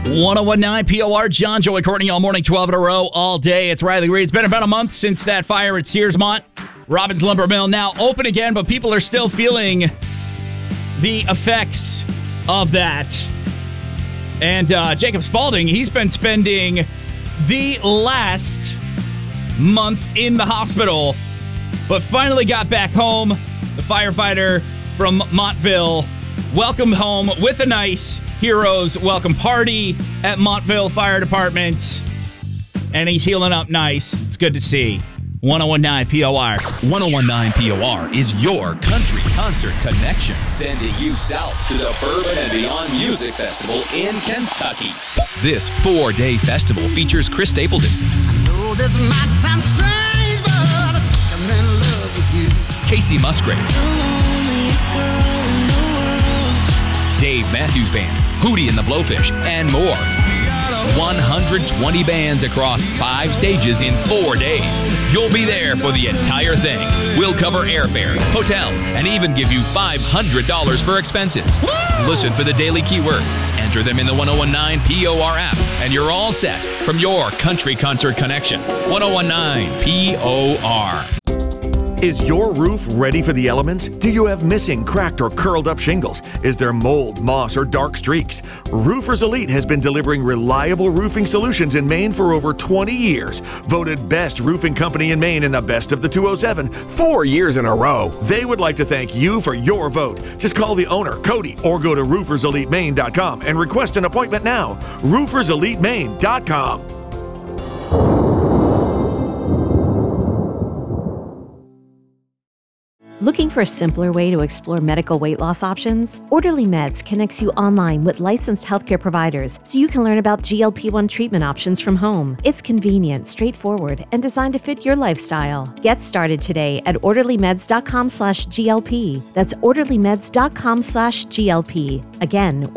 1019 POR, John, Joey, Courtney, all morning, 12 in a row, all day. It's Riley Reed. It's been about a month since that fire at Searsmont. Robbins Lumber Mill now open again, but people are still feeling the effects of that. And Jacob Spaulding, he's been spending the last month in the hospital, but finally got back home. The firefighter from Montville welcomed home with a nice Heroes welcome party at Montville Fire Department. And he's healing up nice. It's good to see. 1019 POR. 1019 POR is your country concert connection. Sending you south to the Bourbon and Beyond Music Festival in Kentucky. This 4-day festival features Chris Stapleton. I know this might sound strange, but I think I'm in love with you. Casey Musgrave. Dave Matthews Band, Hootie and the Blowfish, and more. 120 bands across 5 stages in 4 days. You'll be there for the entire thing. We'll cover airfare, hotel, and even give you $500 for expenses. Listen for the daily keywords. Enter them in the 1019 POR app, and you're all set from your country concert connection. 1019 POR. Is your roof ready for the elements? Do you have missing, cracked, or curled up shingles? Is there mold, moss, or dark streaks? Roofers Elite has been delivering reliable roofing solutions in Maine for over 20 years. Voted best roofing company in Maine in the Best of the 207 4 years in a row. They would like to thank you for your vote. Just call the owner, Cody, or go to rooferselitemaine.com and request an appointment now. rooferselitemaine.com. Looking for a simpler way to explore medical weight loss options? Orderly Meds connects you online with licensed healthcare providers so you can learn about GLP-1 treatment options from home. It's convenient, straightforward, and designed to fit your lifestyle. Get started today at orderlymeds.com/GLP. That's orderlymeds.com/GLP. Again,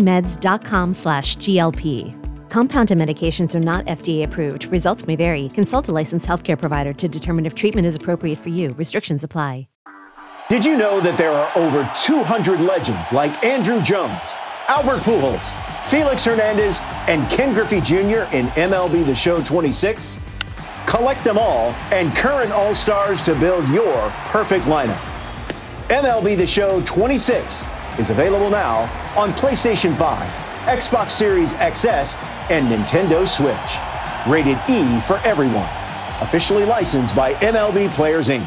orderlymeds.com/GLP. Compounded medications are not FDA approved. Results may vary. Consult a licensed healthcare provider to determine if treatment is appropriate for you. Restrictions apply. Did you know that there are over 200 legends like Andrew Jones, Albert Pujols, Felix Hernandez, and Ken Griffey Jr. in MLB The Show 26? Collect them all and current All-Stars to build your perfect lineup. MLB The Show 26 is available now on PlayStation 5, Xbox Series XS, and Nintendo Switch. Rated E for everyone. Officially licensed by MLB Players, Inc.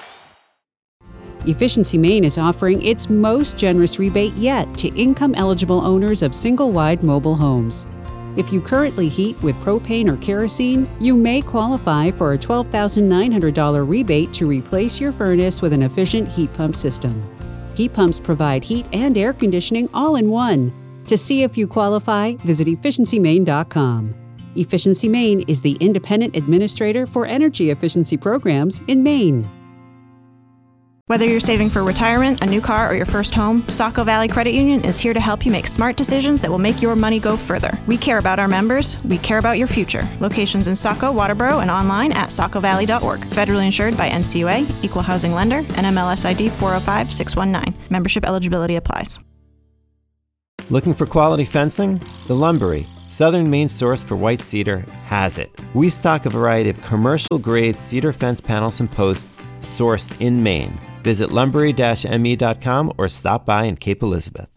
Efficiency Maine is offering its most generous rebate yet to income-eligible owners of single-wide mobile homes. If you currently heat with propane or kerosene, you may qualify for a $12,900 rebate to replace your furnace with an efficient heat pump system. Heat pumps provide heat and air conditioning all in one. To see if you qualify, visit efficiencymaine.com. Efficiency Maine is the independent administrator for energy efficiency programs in Maine. Whether you're saving for retirement, a new car, or your first home, Saco Valley Credit Union is here to help you make smart decisions that will make your money go further. We care about our members. We care about your future. Locations in Saco, Waterboro, and online at sacovalley.org. Federally insured by NCUA, Equal Housing Lender, NMLS ID 405619. Membership eligibility applies. Looking for quality fencing? The Lumbery, Southern Maine's source for white cedar, has it. We stock a variety of commercial-grade cedar fence panels and posts sourced in Maine. Visit lumbery-me.com or stop by in Cape Elizabeth.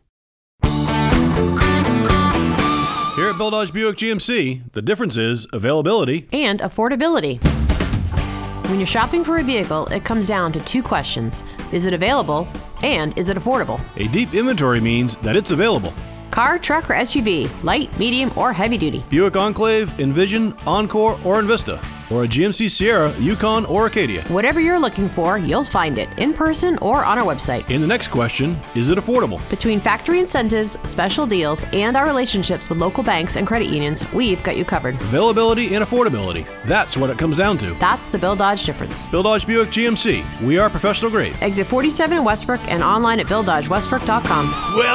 Here at Bill Dodge Buick GMC, the difference is availability and affordability. When you're shopping for a vehicle, it comes down to 2 questions. Is it available? And is it affordable? A deep inventory means that it's available. Car, truck, or SUV, light, medium, or heavy duty. Buick Enclave, Envision, Encore, or Envista. Or a GMC Sierra, Yukon, or Acadia. Whatever you're looking for, you'll find it in person or on our website. In the next question, is it affordable? Between factory incentives, special deals, and our relationships with local banks and credit unions, we've got you covered. Availability and affordability. That's what it comes down to. That's the Bill Dodge difference. Bill Dodge Buick GMC. We are professional grade. Exit 47 in Westbrook and online at BillDodgeWestbrook.com. Well,